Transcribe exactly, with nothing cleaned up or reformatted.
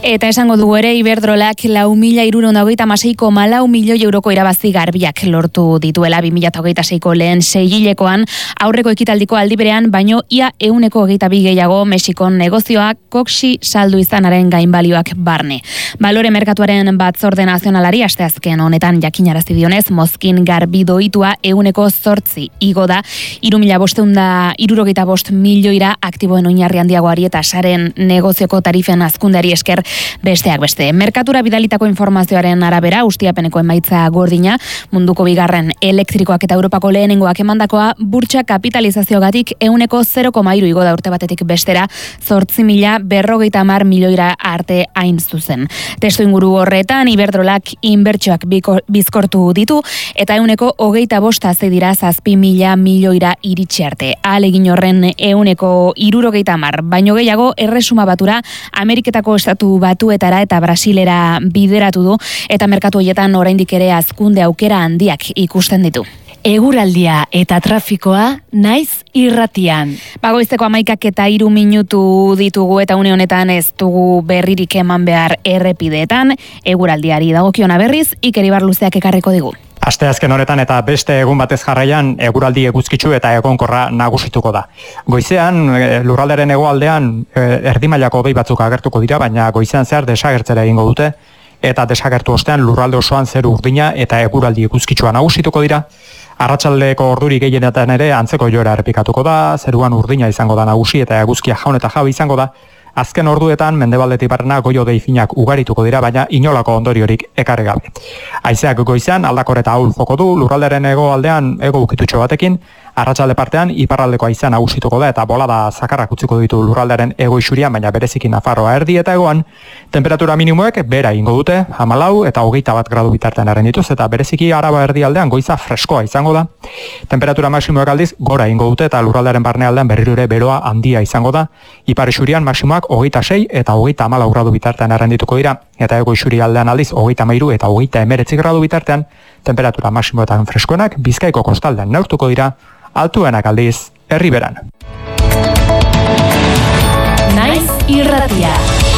Eta esango dugu ere Iberdrolak lau mila hirurehun eta hogeita hamasei koma lau milioi euroko irabazi garbiak lortu dituela bi mila hogeita seiko lehen seihilekoan aurreko ekitaldiko aldi berean, baino ia ehuneko hogeita bi gehiago Mexikon negozioak koksi saldu izanaren gainbalioak barne. Balore merkatuaren batzorde nazionalari asteazken honetan jakinarazi dionez, mozkin garbi doitua ehuneko zortzi igo da, hiru mila bostehun eta hirurogeita bost milioira aktiboen oinarri handiagoari eta saren negozioko tarifen hazkundeari esker besteak beste. Merkatura bidalitako informazioaren arabera, ustiapeneko emaitza gordina, munduko bigarren elektrikoak eta Europako lehenengoak emandakoa, burtsa kapitalizaziogatik ehuneko zero koma hiru igo da urte batetik bestera, zortzi mila berrogeita hamar milioira arte hain zuzen. Testu inguru horretan, Iberdrolak inbertsioak bizkortu ditu, eta ehuneko hogeita bosta ze dira zazpi mila milioira iritsi arte. Ahalegin horren ehuneko hirurogeita hamar, baino gehiago erresuma batura Ameriketako estatu batuetara eta Brasilera bideratu du, eta merkatu horietan oraindik ere hazkunde aukera handiak ikusten ditu. Eguraldia eta trafikoa naiz irratian. Bagoizteko amaikak eta hiru minutu ditugu eta une honetan ez dugu berririk eman behar errepideetan, eguraldiari dagokiona berriz, Iker Ibarluzeak ekarriko digu. Asteazken honetan eta beste egun batez jarraian eguraldi eguzkitsu eta egonkorra nagusituko da. Goizean, lurraldearen hegoaldean erdi mailako hodei batzuk agertuko dira, baina goizean zehar desagertzera egingo dute, eta desagertu ostean lurralde osoan zeru urdina eta eguraldi eguzkitsua nagusituko dira. Arratsaldeko orduri gehienetan ere antzeko joera errepikatuko da, zeruan urdina izango da nagusi eta eguzkia jaun eta jabe izango da. Azken orduetan mendebaldetik barrena goi-hodei finak ugarituko dira, baina inolako ondoriorik ekarri gabe. Haizeak goizean aldakor eta ahul joko du, lurraldearen hegoaldean hego ukitutxo batekin, arratsalde partean iparraldeko haizea nagusituko da eta bolada zakarrak utziko ditu lurraldearen hego isurian, baina bereziki Nafarroa erdi eta hegoan, temperatura minimoek bera ingo dute, hamalau eta hogeita bat gradu bitartean errendituz, eta bereziki Araba erdialdean goiza freskoa izango da. Temperatura maksimoek aldiz gora ingo dute eta lurraldearen barnealdean berriro ere beroa handia izango da. Ipar isurian maksimoak hogeita sei eta hogeita hamalau gradu bitartean errendituko dira, eta ego isurialdean aldiz hogeita hamairu eta hogeita hemeretzi gradu bitartean, temperatura maksimoetan freskoenak Bizkaiko kostaldean neurtuko dira, altuenak aldiz herriberan. Naiz irratia.